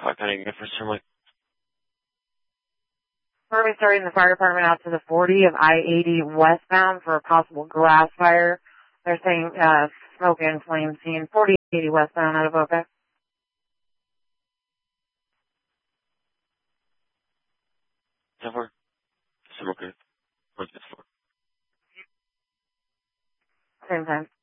kind of get first turn like. We're going to be starting the fire department out to the 40 of I-80 westbound for a possible grass fire. They're saying smoke and flame seen. 40-80 westbound out of Boca. So far, smoke it. What's this for? Same time.